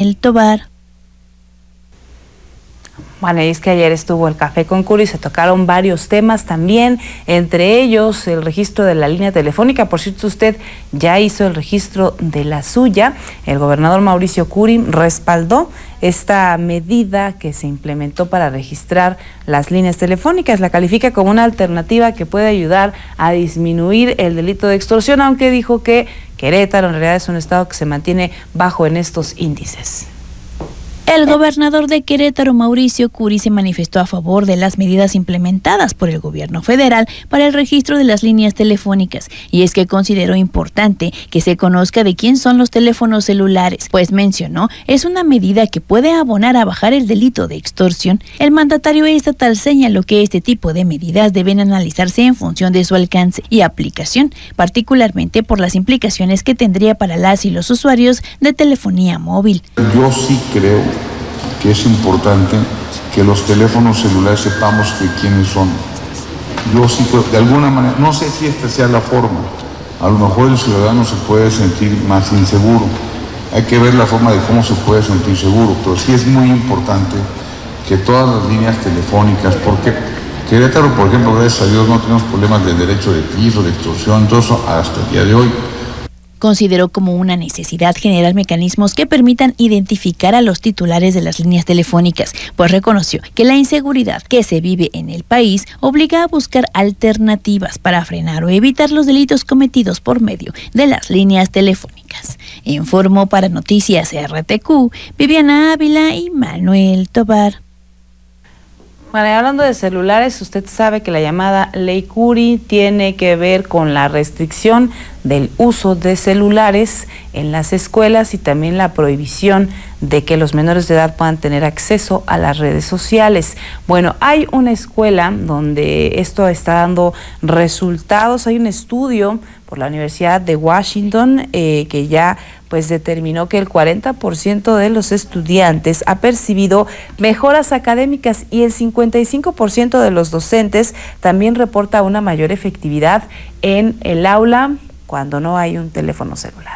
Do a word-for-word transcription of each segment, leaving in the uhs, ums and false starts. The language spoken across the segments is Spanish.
Manuel Tobar. Bueno, y es que ayer estuvo el Café con Curi y se tocaron varios temas también, entre ellos el registro de la línea telefónica. Por cierto, usted ya hizo el registro de la suya. El gobernador Mauricio Curi respaldó esta medida que se implementó para registrar las líneas telefónicas. La califica como una alternativa que puede ayudar a disminuir el delito de extorsión, aunque dijo que Querétaro en realidad es un estado que se mantiene bajo en estos índices. El gobernador de Querétaro, Mauricio Curi, se manifestó a favor de las medidas implementadas por el gobierno federal para el registro de las líneas telefónicas, y es que consideró importante que se conozca de quién son los teléfonos celulares, pues mencionó es una medida que puede abonar a bajar el delito de extorsión. El mandatario estatal señaló que este tipo de medidas deben analizarse en función de su alcance y aplicación, particularmente por las implicaciones que tendría para las y los usuarios de telefonía móvil. Yo sí creo que es importante que los teléfonos celulares sepamos de quiénes son. Yo sí, de alguna manera, no sé si esta sea la forma, a lo mejor el ciudadano se puede sentir más inseguro, hay que ver la forma de cómo se puede sentir seguro, pero sí es muy importante que todas las líneas telefónicas, porque Querétaro, por ejemplo, gracias a Dios no tenemos problemas de derecho de piso, de extorsión, todo eso hasta el día de hoy. Consideró como una necesidad generar mecanismos que permitan identificar a los titulares de las líneas telefónicas, pues reconoció que la inseguridad que se vive en el país obliga a buscar alternativas para frenar o evitar los delitos cometidos por medio de las líneas telefónicas. Informó para Noticias R T Q, Viviana Ávila y Manuel Tobar. Bueno, y hablando de celulares, usted sabe que la llamada Ley Curi tiene que ver con la restricción del uso de celulares en las escuelas y también la prohibición de que los menores de edad puedan tener acceso a las redes sociales. Bueno, hay una escuela donde esto está dando resultados. Hay un estudio por la Universidad de Washington eh, que ya pues determinó que el cuarenta por ciento de los estudiantes ha percibido mejoras académicas y el cincuenta y cinco por ciento de los docentes también reporta una mayor efectividad en el aula cuando no hay un teléfono celular.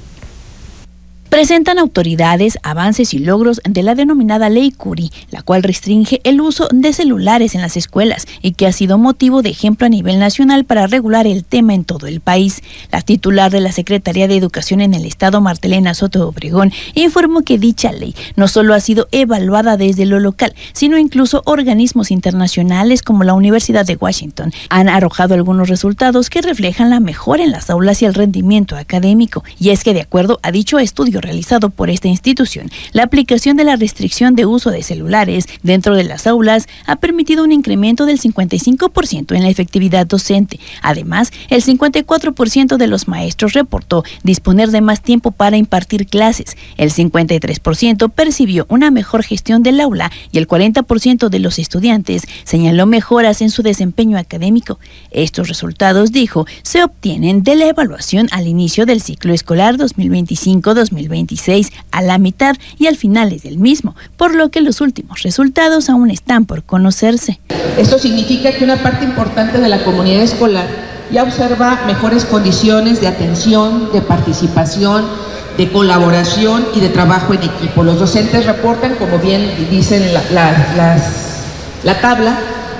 Presentan autoridades avances y logros de la denominada Ley Curi, la cual restringe el uso de celulares en las escuelas y que ha sido motivo de ejemplo a nivel nacional para regular el tema en todo el país. La titular de la Secretaría de Educación en el estado, Martelena Soto Obregón, informó que dicha ley no solo ha sido evaluada desde lo local, sino incluso organismos internacionales como la Universidad de Washington han arrojado algunos resultados que reflejan la mejora en las aulas y el rendimiento académico. Y es que de acuerdo a dicho estudio realizado por esta institución, la aplicación de la restricción de uso de celulares dentro de las aulas ha permitido un incremento del cincuenta y cinco por ciento en la efectividad docente. Además, el cincuenta y cuatro por ciento de los maestros reportó disponer de más tiempo para impartir clases, el cincuenta y tres por ciento percibió una mejor gestión del aula y el cuarenta por ciento de los estudiantes señaló mejoras en su desempeño académico. Estos resultados, dijo, se obtienen de la evaluación al inicio del ciclo escolar dos mil veinticinco dos mil veintiséis, a la mitad y al finales del mismo, por lo que los últimos resultados aún están por conocerse. Esto significa que una parte importante de la comunidad escolar ya observa mejores condiciones de atención, de participación, de colaboración y de trabajo en equipo. Los docentes reportan, como bien dicen la, la, las, la tabla,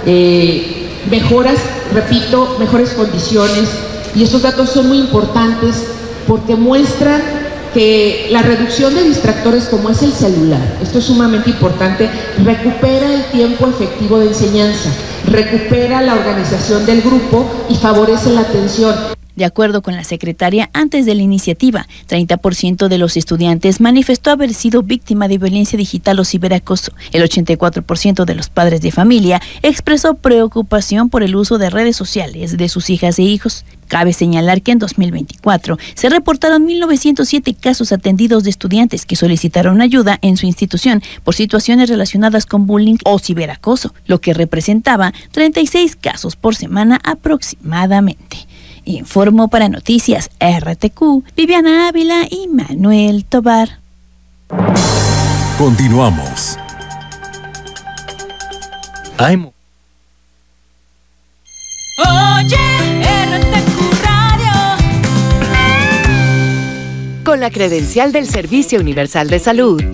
eh, mejoras, repito, mejores condiciones, y estos datos son muy importantes porque muestran que la reducción de distractores como es el celular, esto es sumamente importante, recupera el tiempo efectivo de enseñanza, recupera la organización del grupo y favorece la atención. De acuerdo con la secretaria, antes de la iniciativa, treinta por ciento de los estudiantes manifestó haber sido víctima de violencia digital o ciberacoso. El ochenta y cuatro por ciento de los padres de familia expresó preocupación por el uso de redes sociales de sus hijas e hijos. Cabe señalar que en dos mil veinticuatro se reportaron mil novecientos siete casos atendidos de estudiantes que solicitaron ayuda en su institución por situaciones relacionadas con bullying o ciberacoso, lo que representaba treinta y seis casos por semana aproximadamente. Informó para Noticias R T Q, Viviana Ávila y Manuel Tobar. Continuamos. I'm... Oye, R T Q Radio. Con la credencial del Servicio Universal de Salud,